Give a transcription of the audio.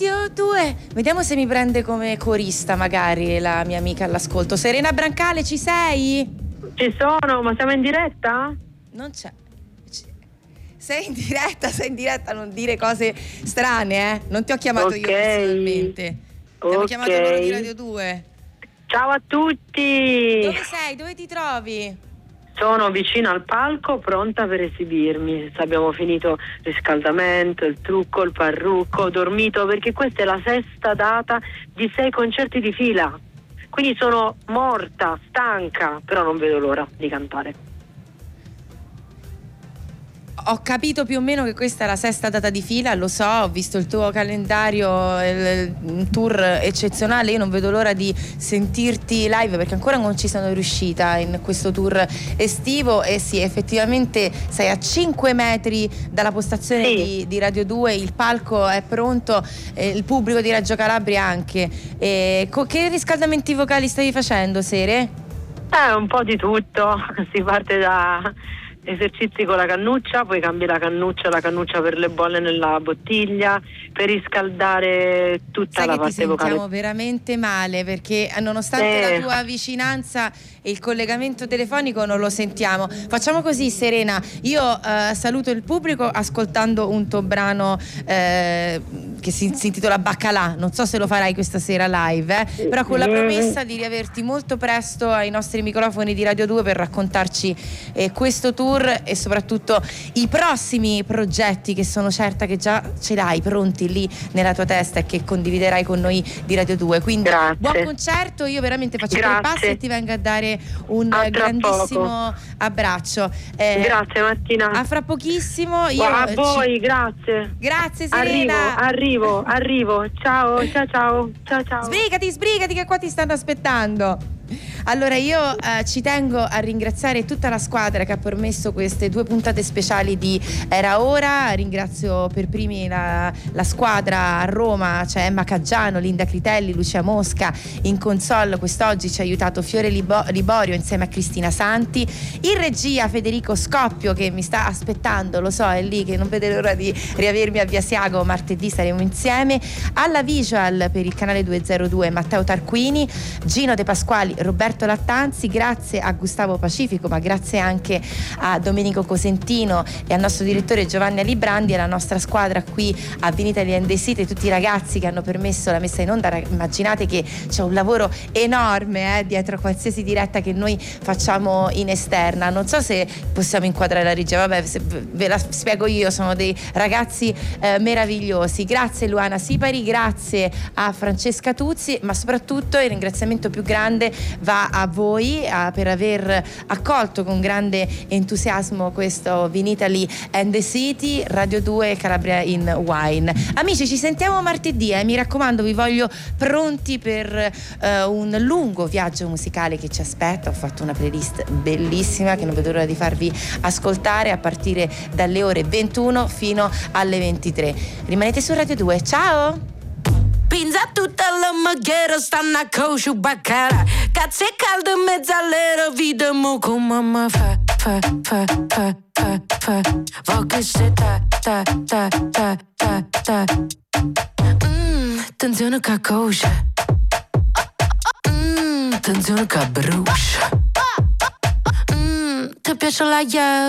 Radio 2. Vediamo se mi prende come corista magari la mia amica all'ascolto. Serena Brancale, ci sei? Ci sono, ma siamo in diretta? Non c'è. Sei in diretta, non dire cose strane, eh? Non ti ho chiamato io personalmente. Ti hanno chiamato loro di Radio 2. Ciao a tutti. Dove sei? Dove ti trovi? Sono vicino al palco, pronta per esibirmi. Abbiamo finito il riscaldamento, il trucco, il parrucco, ho dormito perché questa è la 6ª data di 6 concerti di fila. Quindi sono morta, stanca, però non vedo l'ora di cantare. Ho capito più o meno che questa è la 6ª data di fila, lo so, ho visto il tuo calendario, un tour eccezionale. Io non vedo l'ora di sentirti live perché ancora non ci sono riuscita in questo tour estivo. E sì, effettivamente sei a 5 metri dalla postazione di Radio 2, il palco è pronto, il pubblico di Reggio Calabria anche. Che riscaldamenti vocali stavi facendo, Sere? Un po' di tutto, si parte da esercizi con la cannuccia, poi cambi la cannuccia per le bolle nella bottiglia, per riscaldare tutta la parte vocale. Sai che ti sentiamo veramente male perché nonostante la tua vicinanza e il collegamento telefonico non lo sentiamo. Facciamo così, Serena, io saluto il pubblico ascoltando un tuo brano che si intitola Baccalà. Non so se lo farai questa sera live, però con la promessa di riaverti molto presto ai nostri microfoni di Radio 2 per raccontarci questo tour e soprattutto i prossimi progetti che sono certa che già ce l'hai pronti lì nella tua testa e che condividerai con noi di Radio 2. Quindi buon concerto, io veramente faccio il passo e ti vengo a dare un grandissimo abbraccio. Grazie Martina. A fra pochissimo. A voi, grazie. Grazie Serena. Arrivo. Ciao. Sbrigati che qua ti stanno aspettando. Allora io ci tengo a ringraziare tutta la squadra che ha permesso queste 2 puntate speciali di Era Ora. Ringrazio per primi la squadra a Roma, c'è Emma Caggiano, Linda Critelli, Lucia Mosca. In console quest'oggi ci ha aiutato Fiore Liborio insieme a Cristina Santi. In regia Federico Scoppio che mi sta aspettando, lo so, è lì che non vede l'ora di riavermi a Via Siago, martedì saremo insieme. Alla visual per il canale 202 Matteo Tarquini, Gino De Pasquali, Roberto Lattanzi. Grazie a Gustavo Pacifico, ma grazie anche a Domenico Cosentino e al nostro direttore Giovanni Alibrandi e alla nostra squadra qui a Vinitaly and the City, tutti i ragazzi che hanno permesso la messa in onda. Immaginate che c'è un lavoro enorme dietro a qualsiasi diretta che noi facciamo in esterna. Non so se possiamo inquadrare la regia, vabbè, ve la spiego io, sono dei ragazzi meravigliosi. Grazie Luana Sipari, grazie a Francesca Tuzzi, ma soprattutto il ringraziamento più grande va a voi per aver accolto con grande entusiasmo questo Vinitaly and the City, Radio 2 Calabria in Wine. Amici, ci sentiamo martedì, mi raccomando, vi voglio pronti per un lungo viaggio musicale che ci aspetta. Ho fatto una playlist bellissima che non vedo l'ora di farvi ascoltare a partire dalle ore 21 fino alle 23. Rimanete su Radio 2, ciao! Pinza tutta la maghiera, stanno a coscio baccala. Cazzo è caldo in mezzo all'era, vediamo come mamma fa. Voglio se ta. Attenzione che coscia. Attenzione che brucia. Ti piace la yeah?